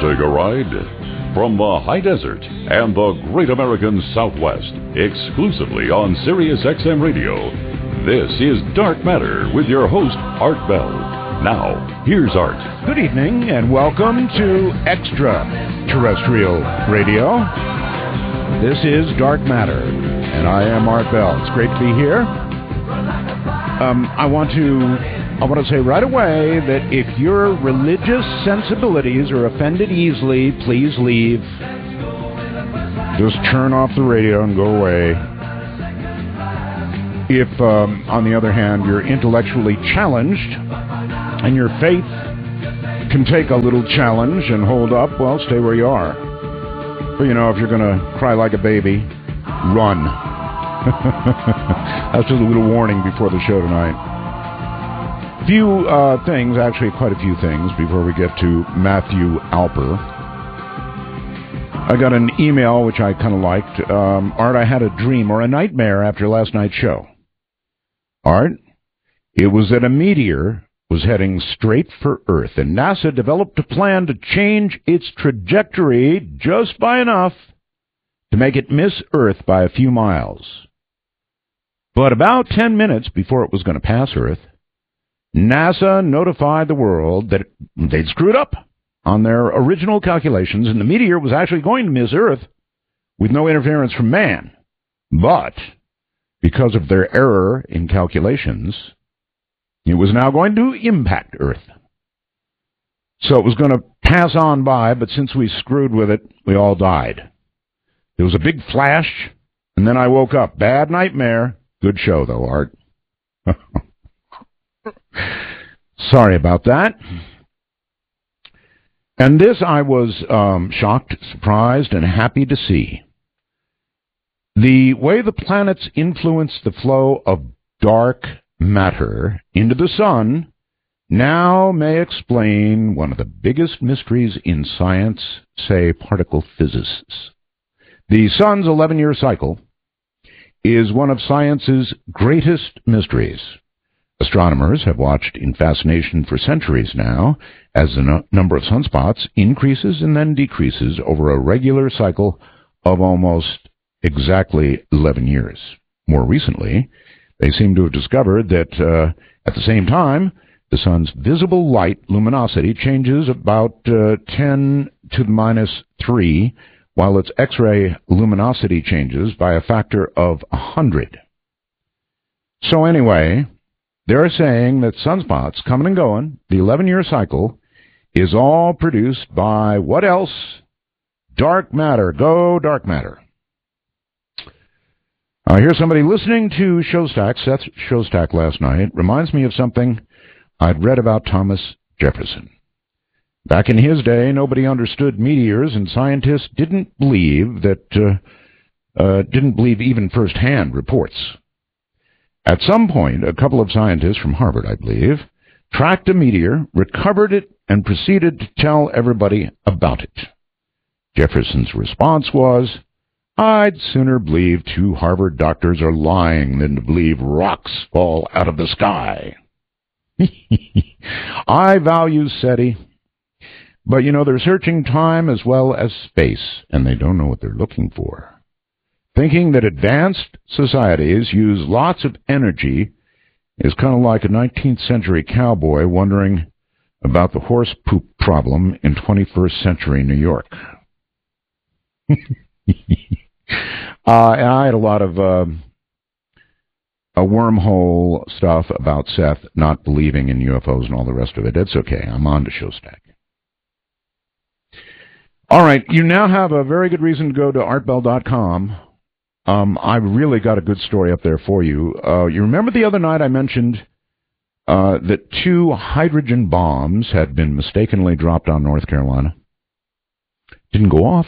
Take a ride from the high desert and the great American Southwest, exclusively on Sirius XM Radio. This is Dark Matter with your host, Art Bell. Now, here's Art. Good evening and welcome to Extraterrestrial Radio. This is Dark Matter, and I am Art Bell. It's great to be here. I want to say right away that if your religious sensibilities are offended easily, please leave. Just turn off the radio and go away. If, on the other hand, you're intellectually challenged and your faith can take a little challenge and hold up, well, stay where you are. But, you know, if you're going to cry like a baby, run. That's just a little warning before the show tonight. Few things, actually quite a few things, before we get to Matthew Alper. I got an email, which I kind of liked. Art, I had a dream or a nightmare after last night's show. Art, it was that a meteor was heading straight for Earth, and NASA developed a plan to change its trajectory just by enough to make it miss Earth by a few miles. But about 10 minutes before it was going to pass Earth, NASA notified the world that they'd screwed up on their original calculations, and the meteor was actually going to miss Earth with no interference from man. But because of their error in calculations, it was now going to impact Earth. So it was going to pass on by, but since we screwed with it, we all died. There was a big flash, and then I woke up. Bad nightmare. Good show, though, Art. Sorry about that. And this I was shocked, surprised, and happy to see. The way the planets influence the flow of dark matter into the sun now may explain one of the biggest mysteries in science, say particle physicists. The sun's 11-year cycle is one of science's greatest mysteries. Astronomers have watched in fascination for centuries now as the number of sunspots increases and then decreases over a regular cycle of almost exactly 11 years. More recently, they seem to have discovered that at the same time, the sun's visible light luminosity changes about 10 to the minus 3, while its X-ray luminosity changes by a factor of 100. So anyway, they're saying that sunspots coming and going, the 11-year cycle, is all produced by what else? Dark matter. Go dark matter. Here's somebody listening to Showstack, Seth Showstack last night. Reminds me of something I'd read about Thomas Jefferson. Back in his day, nobody understood meteors, and scientists didn't believe even first-hand reports. At some point, a couple of scientists from Harvard, I believe, tracked a meteor, recovered it, and proceeded to tell everybody about it. Jefferson's response was, "I'd sooner believe two Harvard doctors are lying than to believe rocks fall out of the sky." I value SETI, but, you know, they're searching time as well as space, and they don't know what they're looking for. Thinking that advanced societies use lots of energy is kind of like a 19th century cowboy wondering about the horse poop problem in 21st century New York. And I had a lot of a wormhole stuff about Seth not believing in UFOs and all the rest of it. It's okay. I'm on to Showstack. All right. You now have a very good reason to go to artbell.com. I really got a good story up there for you. You remember the other night I mentioned that 2 hydrogen bombs had been mistakenly dropped on North Carolina? Didn't go off.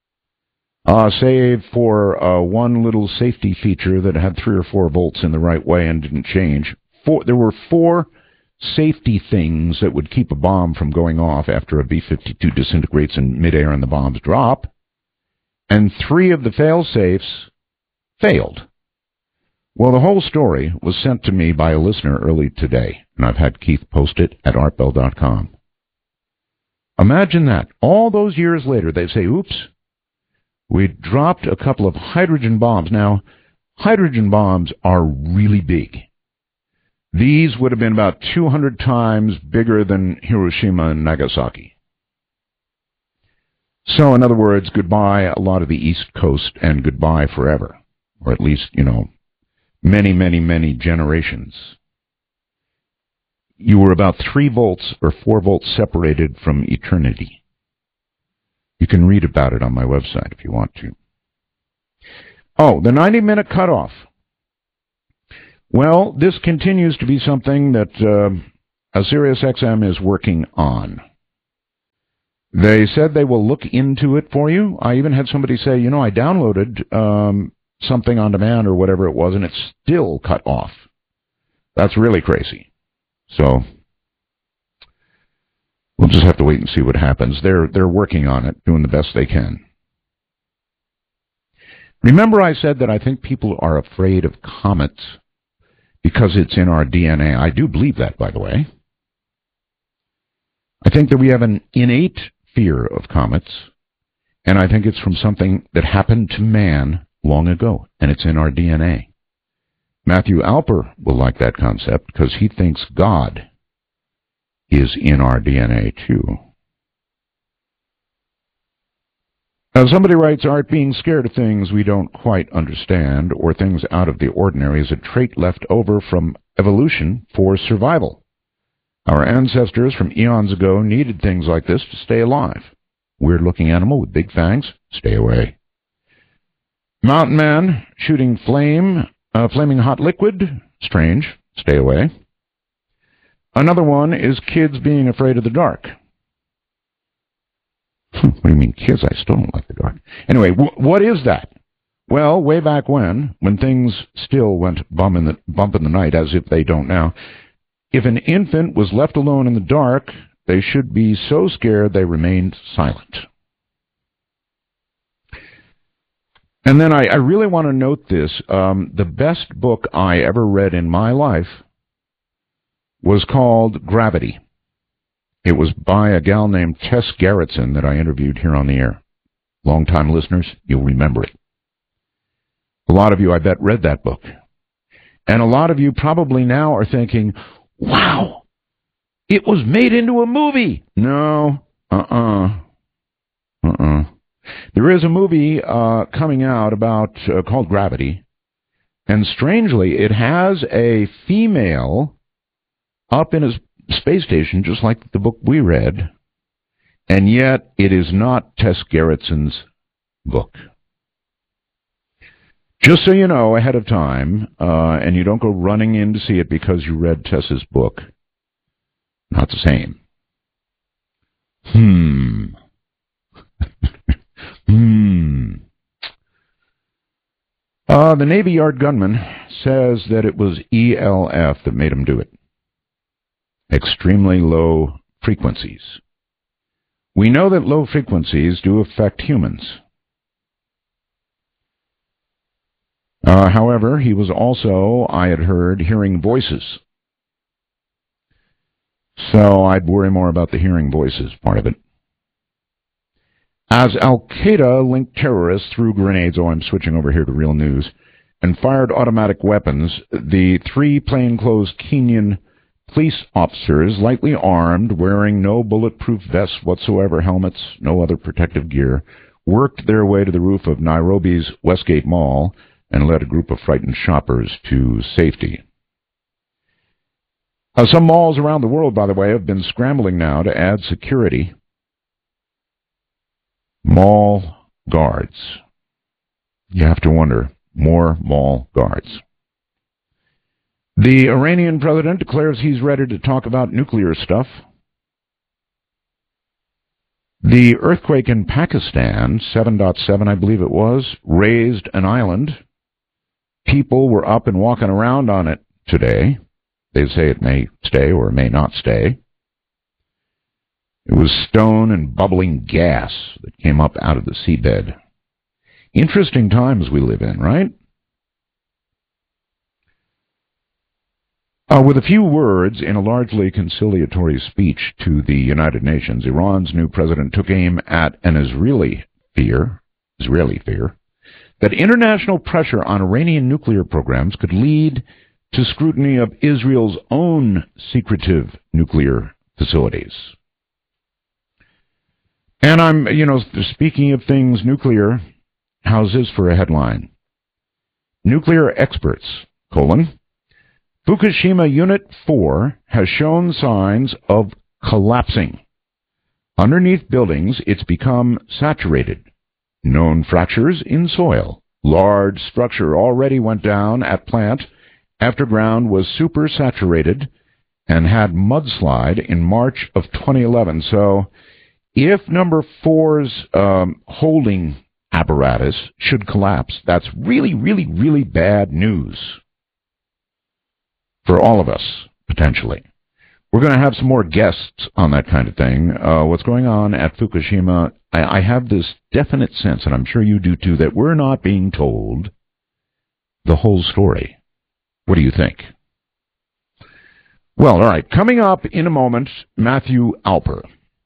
Save for one little safety feature that had 3 or 4 volts in the right way and didn't change. There were 4 safety things that would keep a bomb from going off after a B-52 disintegrates in midair and the bombs drop. And 3 of the fail-safes failed. Well, the whole story was sent to me by a listener early today, and I've had Keith post it at artbell.com. Imagine that. All those years later, they say, oops, we dropped a couple of hydrogen bombs. Now, hydrogen bombs are really big. These would have been about 200 times bigger than Hiroshima and Nagasaki. So, in other words, goodbye a lot of the East Coast and goodbye forever. Or at least, many, many, many generations. You were about 3 volts or 4 volts separated from eternity. You can read about it on my website if you want to. Oh, the 90-minute cutoff. Well, this continues to be something that SiriusXM is working on. They said they will look into it for you. I even had somebody say, I downloaded something on demand or whatever it was, and it's still cut off. That's really crazy. So we'll just have to wait and see what happens. They're working on it, doing the best they can. Remember I said that I think people are afraid of comets because it's in our DNA. I do believe that, by the way. I think that we have an innate fear of comets, and I think it's from something that happened to man long ago, and it's in our DNA. Matthew Alper will like that concept because he thinks God is in our DNA too. Now, somebody writes, Art, being scared of things we don't quite understand or things out of the ordinary is a trait left over from evolution for survival. Our ancestors from eons ago needed things like this to stay alive. Weird-looking animal with big fangs? Stay away. Mountain man shooting flaming hot liquid? Strange. Stay away. Another one is kids being afraid of the dark. What do you mean, kids? I still don't like the dark. Anyway, what is that? Well, way back when things still went bump in the night, as if they don't now, if an infant was left alone in the dark, they should be so scared they remained silent. And then I really want to note this. The best book I ever read in my life was called Gravity. It was by a gal named Tess Gerritsen that I interviewed here on the air. Longtime listeners, you'll remember it. A lot of you, I bet, read that book. And a lot of you probably now are thinking, wow, it was made into a movie. No, There is a movie coming out about called Gravity, and strangely, it has a female up in a space station, just like the book we read, and yet it is not Tess Gerritsen's book. Just so you know ahead of time, and you don't go running in to see it because you read Tess's book. Not the same. The Navy Yard gunman says that it was ELF that made him do it. Extremely low frequencies. We know that low frequencies do affect humans. However, he was also, I had heard, hearing voices. So I'd worry more about the hearing voices part of it. As Al-Qaeda linked terrorists threw grenades, I'm switching over here to real news, and fired automatic weapons, the 3 plainclothes Kenyan police officers, lightly armed, wearing no bulletproof vests whatsoever, helmets, no other protective gear, worked their way to the roof of Nairobi's Westgate Mall and led a group of frightened shoppers to safety. Some malls around the world, by the way, have been scrambling now to add security. Mall guards. You have to wonder, more mall guards. The Iranian president declares he's ready to talk about nuclear stuff. The earthquake in Pakistan, 7.7 I believe it was, razed an island. People were up and walking around on it today. They say it may stay or may not stay. It was stone and bubbling gas that came up out of the seabed. Interesting times we live in, right? With a few words in a largely conciliatory speech to the United Nations, Iran's new president took aim at an Israeli fear that international pressure on Iranian nuclear programs could lead to scrutiny of Israel's own secretive nuclear facilities. And speaking of things nuclear, how's this for a headline? Nuclear experts, Fukushima Unit 4 has shown signs of collapsing. Underneath buildings, it's become saturated. Known fractures in soil. Large structure already went down at plant after ground was supersaturated and had mudslide in March of 2011. So if number 4's holding apparatus should collapse, that's really, really, really bad news for all of us, potentially. We're going to have some more guests on that kind of thing. What's going on at Fukushima, I have this definite sense, and I'm sure you do too, that we're not being told the whole story. What do you think? Well, all right, coming up in a moment, Matthew Alper.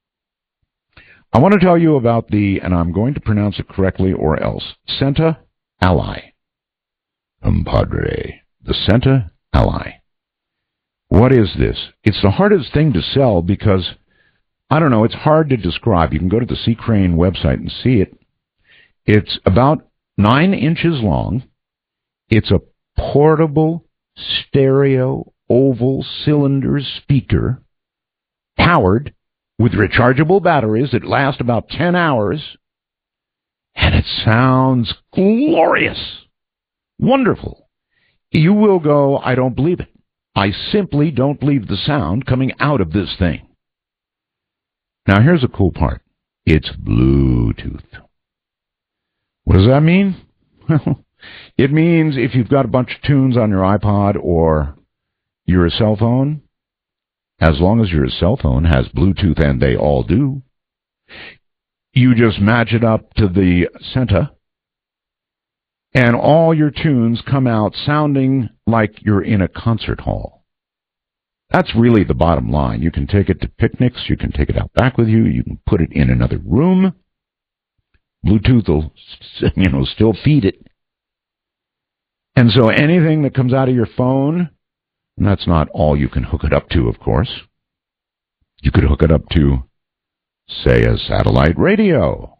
I want to tell you about and I'm going to pronounce it correctly or else, Senta Ally. Compadre, the Senta Ally. What is this? It's the hardest thing to sell because, I don't know, it's hard to describe. You can go to the Sea Crane website and see it. It's about 9 inches long. It's a portable, stereo, oval cylinder speaker powered with rechargeable batteries that last about 10 hours. And it sounds glorious. Wonderful. You will go, I don't believe it. I simply don't believe the sound coming out of this thing. Now, here's the cool part. It's Bluetooth. What does that mean? Well, it means if you've got a bunch of tunes on your iPod or your cell phone, as long as your cell phone has Bluetooth, and they all do, you just match it up to the Senta, and all your tunes come out sounding like you're in a concert hall. That's really the bottom line. You can take it to picnics. You can take it out back with you. You can put it in another room. Bluetooth will, still feed it. And so anything that comes out of your phone, and that's not all you can hook it up to, of course. You could hook it up to, say, a satellite radio,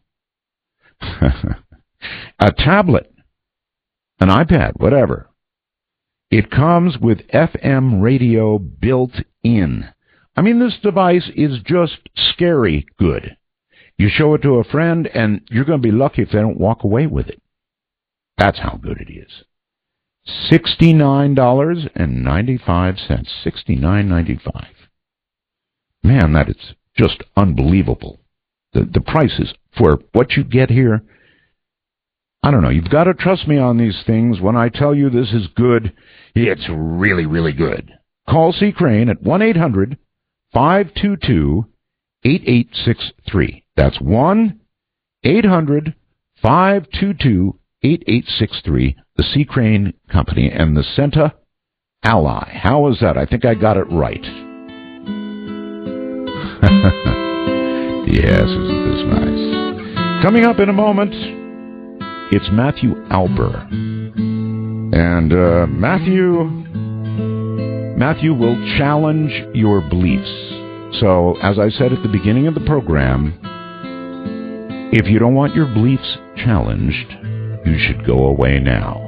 a tablet, an iPad, whatever. It comes with FM radio built in. I mean, this device is just scary good. You show it to a friend, and you're going to be lucky if they don't walk away with it. That's how good it is. $69.95. $69.95. Man, that is just unbelievable. The prices for what you get here, I don't know. You've got to trust me on these things. When I tell you this is good, it's really, really good. Call C. Crane at 1-800-522-8863. That's 1-800-522-8863. The C. Crane Company and the Senta Ally. How was that? I think I got it right. Yes, isn't this nice? Coming up in a moment, it's Matthew Alper. And Matthew will challenge your beliefs. So, as I said at the beginning of the program, if you don't want your beliefs challenged, you should go away now.